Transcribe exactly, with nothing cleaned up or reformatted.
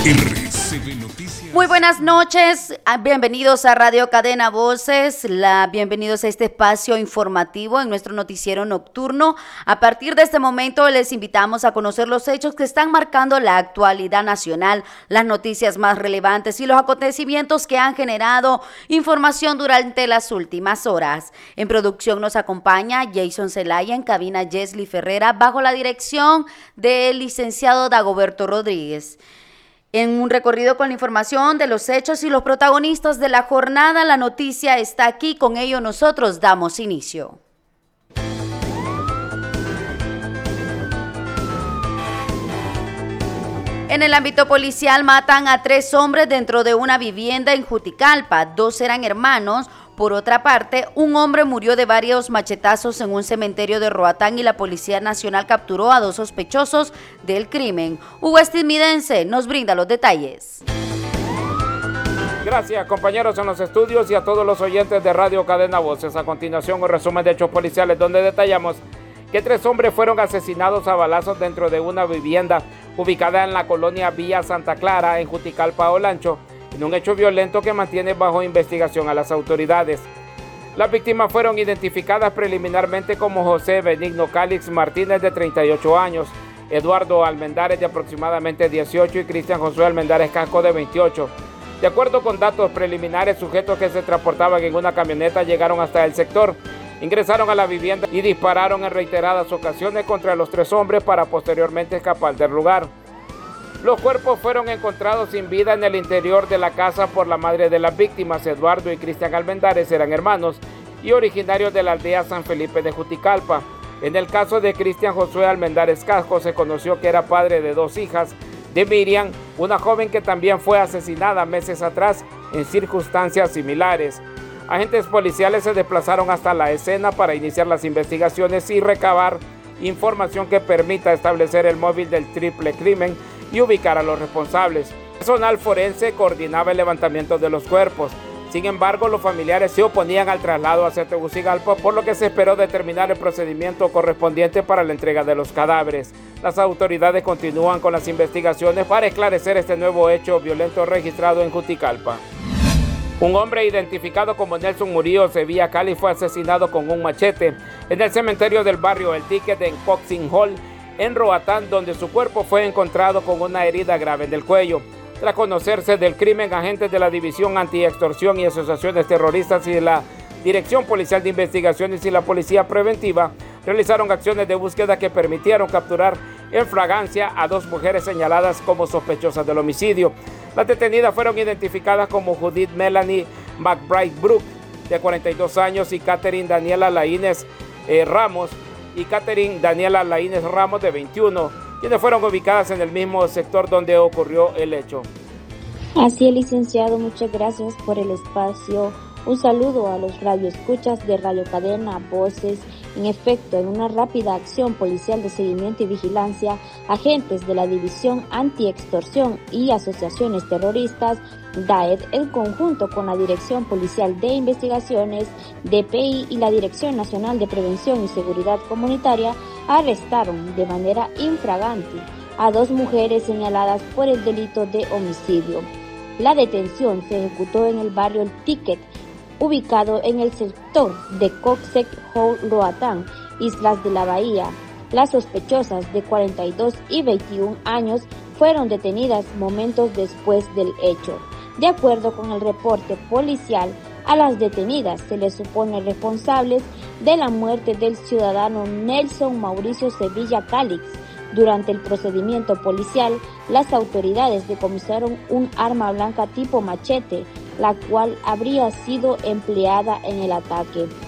R C B Noticias. Muy buenas noches, bienvenidos a Radio Cadena Voces, la, bienvenidos a este espacio informativo en nuestro noticiero nocturno. A partir de este momento les invitamos a conocer los hechos que están marcando la actualidad nacional, las noticias más relevantes y los acontecimientos que han generado información durante las últimas horas. En producción nos acompaña Jason Zelaya, en cabina Jesly Ferrera, bajo la dirección del licenciado Dagoberto Rodríguez. En un recorrido con la información de los hechos y los protagonistas de la jornada, la noticia está aquí, con ello nosotros damos inicio. En el ámbito policial matan a tres hombres dentro de una vivienda en Juticalpa, dos eran hermanos. Por otra parte, un hombre murió de varios machetazos en un cementerio de Roatán y la Policía Nacional capturó a dos sospechosos del crimen. Hugo Estimidense nos brinda los detalles. Gracias, compañeros en los estudios y a todos los oyentes de Radio Cadena Voces. A continuación, un resumen de hechos policiales donde detallamos que tres hombres fueron asesinados a balazos dentro de una vivienda ubicada en la colonia Villa Santa Clara, en Juticalpa, Olancho, en un hecho violento que mantiene bajo investigación a las autoridades. Las víctimas fueron identificadas preliminarmente como José Benigno Cálix Martínez, de treinta y ocho años, Eduardo Almendares, de aproximadamente dieciocho, y Cristian Josué Almendares Casco, de veintiocho. De acuerdo con datos preliminares, sujetos que se transportaban en una camioneta llegaron hasta el sector, ingresaron a la vivienda y dispararon en reiteradas ocasiones contra los tres hombres para posteriormente escapar del lugar. Los cuerpos fueron encontrados sin vida en el interior de la casa por la madre de las víctimas. Eduardo y Cristian Almendares eran hermanos y originarios de la aldea San Felipe de Juticalpa. En el caso de Cristian Josué Almendares Casco, se conoció que era padre de dos hijas de Miriam, una joven que también fue asesinada meses atrás en circunstancias similares. Agentes policiales se desplazaron hasta la escena para iniciar las investigaciones y recabar información que permita establecer el móvil del triple crimen y ubicar a los responsables. El personal forense coordinaba el levantamiento de los cuerpos. Sin embargo, los familiares se oponían al traslado hacia Tegucigalpa, por lo que se esperó determinar el procedimiento correspondiente para la entrega de los cadáveres. Las autoridades continúan con las investigaciones para esclarecer este nuevo hecho violento registrado en Juticalpa. Un hombre identificado como Nelson Murillo Sevilla Cali fue asesinado con un machete en el cementerio del barrio El Ticket en Coxing Hall, en Roatán, donde su cuerpo fue encontrado con una herida grave en el cuello. Tras conocerse del crimen, agentes de la División Antiextorsión y Asociaciones Terroristas y de la Dirección Policial de Investigaciones y la Policía Preventiva realizaron acciones de búsqueda que permitieron capturar en flagrancia a dos mujeres señaladas como sospechosas del homicidio. Las detenidas fueron identificadas como Judith Melanie McBride Brook, de cuarenta y dos años, y Catherine Daniela Laínez eh, Ramos, y Catherine Daniela Laínez Ramos, de veintiuno, quienes fueron ubicadas en el mismo sector donde ocurrió el hecho. Así es, licenciado, muchas gracias por el espacio. Un saludo a los radioescuchas de Radio Cadena Voces. En efecto, en una rápida acción policial de seguimiento y vigilancia, agentes de la División Antiextorsión y Asociaciones Terroristas, D A E T, en conjunto con la Dirección Policial de Investigaciones, D P I y la Dirección Nacional de Prevención y Seguridad Comunitaria, arrestaron de manera infragante a dos mujeres señaladas por el delito de homicidio. La detención se ejecutó en el barrio El Ticket, ubicado en el sector de Coxing Hall, Roatán, Islas de la Bahía. Las sospechosas, de cuarenta y dos y veintiún años, fueron detenidas momentos después del hecho. De acuerdo con el reporte policial, a las detenidas se les supone responsables de la muerte del ciudadano Nelson Mauricio Sevilla Cálix. Durante el procedimiento policial, las autoridades decomisaron un arma blanca tipo machete, la cual habría sido empleada en el ataque.